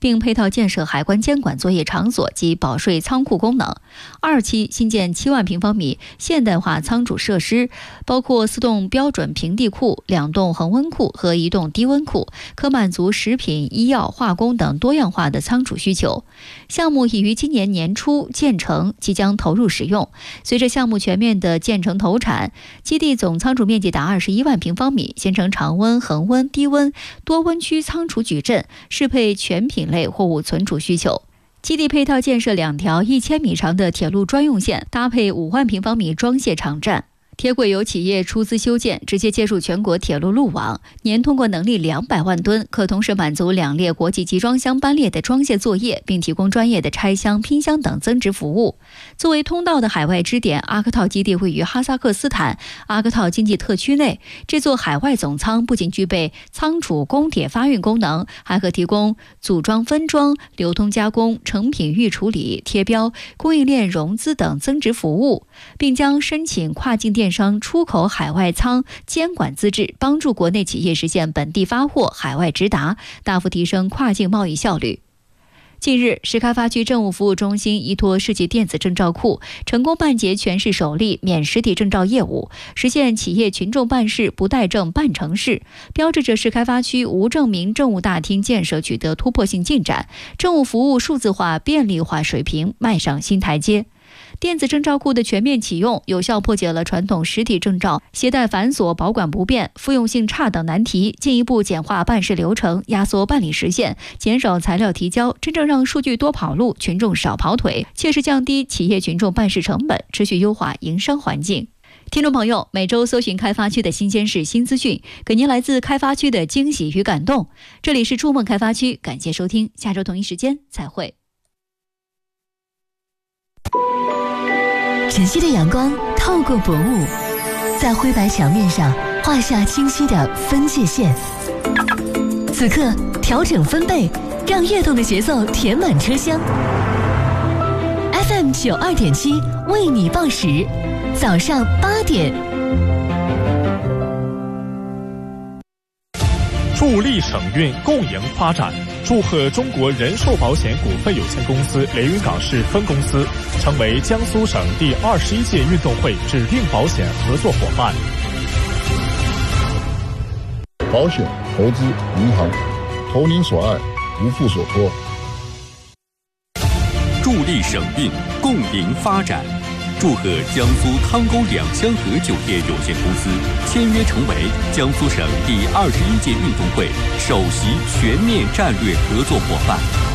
并配套建设海关监管作业场所及保税仓库功能。2期新建7万平方米现代化仓储设施，包括4栋标准平地库、2栋恒温库和1栋低温库，可满足食品、医药、化工等多样化的仓储需求。项目已于今年年初建成，即将投入使用。随着项目全面的建成投产，基地总仓储面积达21万平方米，形成常温、恒温、低温多温区仓储矩阵，适配全品类货物存储需求。基地配套建设2条1000米长的铁路专用线，搭配5万平方米装卸场站。铁轨由企业出资修建，直接接入全国铁路路网，年通过能力200万吨，可同时满足2列国际集装箱班列的装卸作业，并提供专业的拆箱、拼箱等增值服务。作为通道的海外支点，阿克套基地位于哈萨克斯坦阿克套经济特区内。这座海外总仓不仅具备仓储、供铁发运功能，还可提供组装分装、流通加工、成品预处理、贴标、供应链融资等增值服务，并将申请跨境电商出口海外仓监管资质，帮助国内企业实现本地发货、海外直达，大幅提升跨境贸易效率。近日，市开发区政务服务中心依托市级电子证照库，成功办结全市首例免实体证照业务，实现企业群众办事不带证办成事，标志着市开发区无证明政务大厅建设取得突破性进展，政务服务数字化便利化水平迈上新台阶。电子证照库的全面启用，有效破解了传统实体证照携带繁琐、保管不便、复用性差等难题，进一步简化办事流程，压缩办理时限，减少材料提交，真正让数据多跑路，群众少跑腿，切实降低企业群众办事成本，持续优化营商环境。听众朋友，每周搜寻开发区的新鲜事、新资讯，给您来自开发区的惊喜与感动。这里是触梦开发区，感谢收听，下周同一时间再会。 晨曦的阳光透过薄雾，在灰白墙面上画下清晰的分界线。此刻调整分贝，让跃动的节奏填满车厢。FM 92.7为你报时，早上8点。 助力省运共赢发展，祝贺中国人寿保险股份有限公司连云港市分公司成为江苏省第21届运动会指定保险合作伙伴。 保险、投资、银行，投您所爱，无负所托。 助力省运共赢发展，祝贺江苏汤沟两香河酒店有限公司签约成为江苏省第21届运动会首席全面战略合作伙伴。